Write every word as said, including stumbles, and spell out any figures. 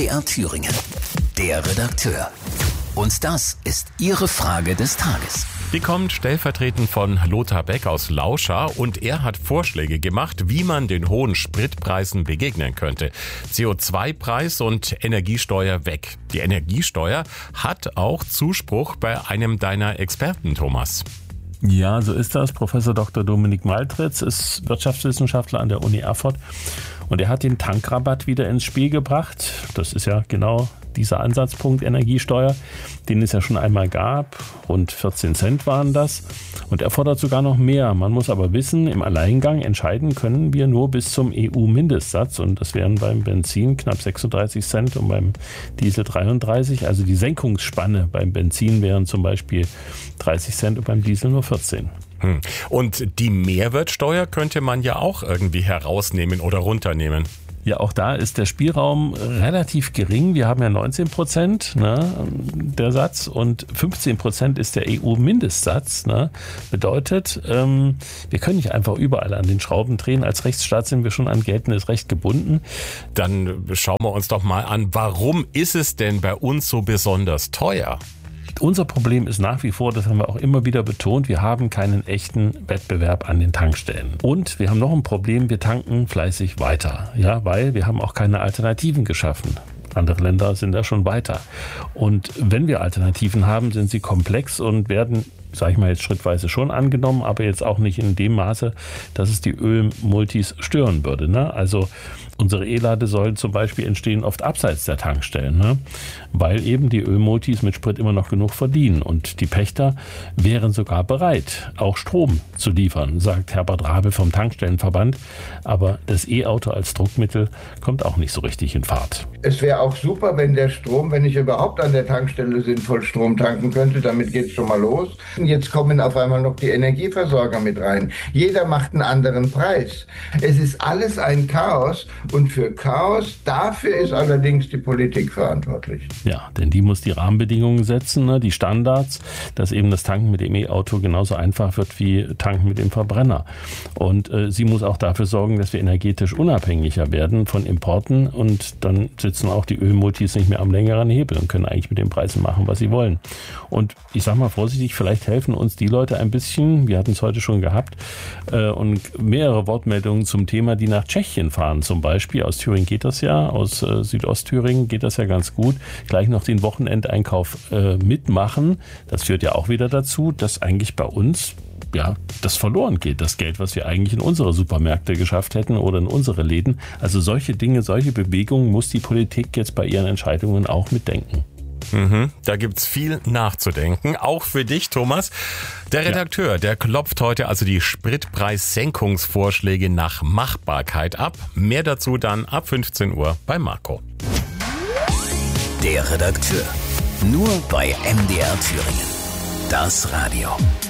R Thüringen. Der Redakteur. Und das ist Ihre Frage des Tages. Die kommt stellvertretend von Lothar Beck aus Lauscha und er hat Vorschläge gemacht, wie man den hohen Spritpreisen begegnen könnte. C O zwei Preis und Energiesteuer weg. Die Energiesteuer hat auch Zuspruch bei einem deiner Experten, Thomas. Ja, so ist das. Professor Doktor Dominik Maltritz ist Wirtschaftswissenschaftler an der Uni Erfurt und er hat den Tankrabatt wieder ins Spiel gebracht. Das ist ja genau dieser Ansatzpunkt Energiesteuer, den es ja schon einmal gab. Rund vierzehn Cent waren das. Und er fordert sogar noch mehr. Man muss aber wissen, im Alleingang entscheiden können wir nur bis zum E U-Mindestsatz. Und das wären beim Benzin knapp sechsunddreißig Cent und beim Diesel dreiunddreißig. Also die Senkungsspanne beim Benzin wären zum Beispiel dreißig Cent und beim Diesel nur vierzehn. Hm. Und die Mehrwertsteuer könnte man ja auch irgendwie herausnehmen oder runternehmen. Ja, auch da ist der Spielraum relativ gering. Wir haben ja neunzehn Prozent, ne, der Satz, und fünfzehn Prozent ist der E U-Mindestsatz. Ne. Bedeutet, ähm, wir können nicht einfach überall an den Schrauben drehen. Als Rechtsstaat sind wir schon an geltendes Recht gebunden. Dann schauen wir uns doch mal an, warum ist es denn bei uns so besonders teuer? Unser Problem ist nach wie vor, das haben wir auch immer wieder betont, wir haben keinen echten Wettbewerb an den Tankstellen. Und wir haben noch ein Problem, wir tanken fleißig weiter, ja, weil wir haben auch keine Alternativen geschaffen. Andere Länder sind da schon weiter. Und wenn wir Alternativen haben, sind sie komplex und werden, sage ich mal jetzt schrittweise schon angenommen, aber jetzt auch nicht in dem Maße, dass es die Ölmultis stören würde. Ne? Also unsere E-Ladesäulen zum Beispiel entstehen oft abseits der Tankstellen, ne? Weil eben die Ölmultis mit Sprit immer noch genug verdienen. Und die Pächter wären sogar bereit, auch Strom zu liefern, sagt Herbert Rabe vom Tankstellenverband. Aber das E-Auto als Druckmittel kommt auch nicht so richtig in Fahrt. Es wäre auch super, wenn der Strom, wenn ich überhaupt an der Tankstelle sinnvoll Strom tanken könnte, damit geht es schon mal los. Jetzt kommen auf einmal noch die Energieversorger mit rein. Jeder macht einen anderen Preis. Es ist alles ein Chaos und für Chaos, dafür ist allerdings die Politik verantwortlich. Ja, denn die muss die Rahmenbedingungen setzen, ne, die Standards, dass eben das Tanken mit dem E-Auto genauso einfach wird wie Tanken mit dem Verbrenner. Und äh, sie muss auch dafür sorgen, dass wir energetisch unabhängiger werden von Importen und dann sitzen auch die Ölmultis nicht mehr am längeren Hebel und können eigentlich mit den Preisen machen, was sie wollen. Und ich sage mal vorsichtig, vielleicht helfen uns die Leute ein bisschen, wir hatten es heute schon gehabt, äh, und mehrere Wortmeldungen zum Thema, die nach Tschechien fahren zum Beispiel. Aus Thüringen geht das ja, aus äh, Südostthüringen geht das ja ganz gut. Gleich noch den Wochenendeinkauf äh, mitmachen. Das führt ja auch wieder dazu, dass eigentlich bei uns ja, das verloren geht, das Geld, was wir eigentlich in unsere Supermärkte geschafft hätten oder in unsere Läden. Also solche Dinge, solche Bewegungen muss die Politik jetzt bei ihren Entscheidungen auch mitdenken. Mhm, da gibt's viel nachzudenken, auch für dich, Thomas. Der Redakteur, ja. der klopft heute also die Spritpreissenkungsvorschläge nach Machbarkeit ab. Mehr dazu dann ab fünfzehn Uhr bei Marco. Der Redakteur. Nur bei M D R Thüringen. Das Radio.